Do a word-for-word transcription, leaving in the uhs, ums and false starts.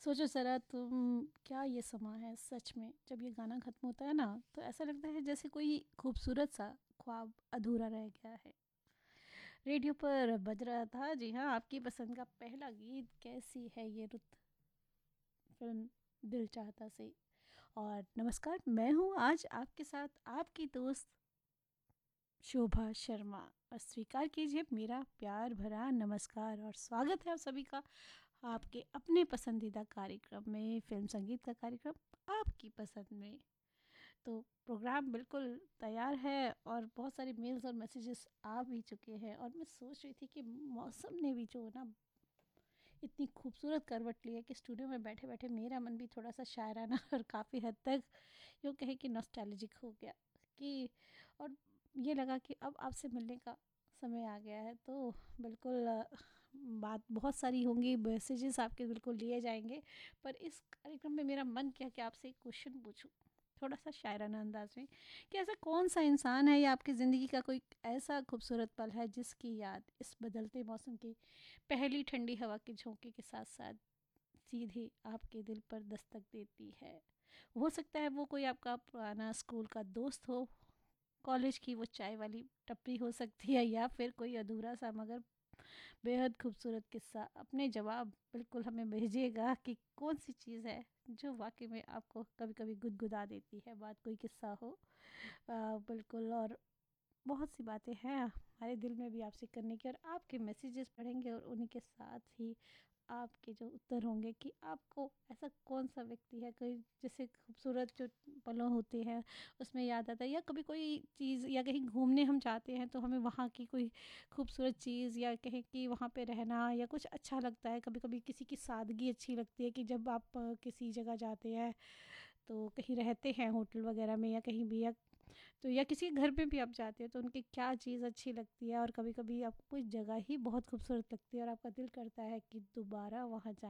सोचो ज़रा तुम, क्या ये समा है सच में। जब ये गाना ख़त्म होता है ना तो ऐसा लगता है जैसे कोई खूबसूरत सा ख्वाब अधूरा रह गया है। रेडियो पर बज रहा था, जी हाँ, आपकी पसंद का पहला गीत, कैसी है ये रुत, फिल्म दिल चाहता से। और नमस्कार, मैं हूँ आज आपके साथ आपकी दोस्त शोभा शर्मा। और स्वीकार कीजिए मेरा प्यार भरा नमस्कार और स्वागत है आप सभी का आपके अपने पसंदीदा कार्यक्रम में, फिल्म संगीत का कार्यक्रम आपकी पसंद में। तो प्रोग्राम बिल्कुल तैयार है और बहुत सारे मेल्स और मैसेजेस आ भी चुके हैं। और मैं सोच रही थी कि मौसम ने भी जो है ना इतनी खूबसूरत करवट ली है कि स्टूडियो में बैठे बैठे मेरा मन भी थोड़ा सा शायराना और काफ़ी हद तक यूँ कहे कि नॉस्टैल्जिक हो गया कि, और ये लगा कि अब आपसे मिलने का समय आ गया है। तो बिल्कुल अ, बात बहुत सारी होंगी, मैसेजेस आपके बिल्कुल लिए जाएंगे। पर इस कार्यक्रम में मेरा मन किया कि आपसे एक क्वेश्चन पूछूं, थोड़ा सा शायराना अंदाज में, कि ऐसा कौन सा इंसान है या आपकी ज़िंदगी का कोई ऐसा खूबसूरत पल है जिसकी याद इस बदलते मौसम की पहली ठंडी हवा के झोंके के साथ साथ सीधे आपके दिल पर दस्तक देती है। हो सकता है वो कोई आपका पुराना स्कूल का दोस्त हो, कॉलेज की वो चाय वाली टपरी हो सकती है, या फिर कोई अधूरा सा मगर बेहद खूबसूरत किस्सा। अपने जवाब बिल्कुल हमें भेजिएगा कि कौन सी चीज़ है जो वाकई में आपको कभी कभी गुदगुदा देती है, बात कोई किस्सा हो। आ, बिल्कुल। और बहुत सी बातें हैं हमारे दिल में भी आपसे करने की, और आपके मैसेजेस पढ़ेंगे और उन्हीं के साथ ही आपके जो उत्तर होंगे कि आपको ऐसा कौन सा व्यक्ति है, कोई जैसे खूबसूरत जो पलों होते हैं उसमें याद आता है, या कभी कोई चीज़, या कहीं घूमने हम जाते हैं तो हमें वहाँ की कोई खूबसूरत चीज़, या कहें कि वहाँ पे रहना या कुछ अच्छा लगता है। कभी कभी किसी की सादगी अच्छी लगती है कि जब आप अ, किसी जगह जाते हैं तो कहीं रहते हैं होटल वगैरह में या कहीं भी, या तो या किसी के घर पे भी आप जाते हो तो उनकी क्या चीज़ अच्छी लगती है। और कभी कभी आपको कोई जगह ही बहुत खूबसूरत लगती है और आपका दिल करता है कि दोबारा वहाँ जाए।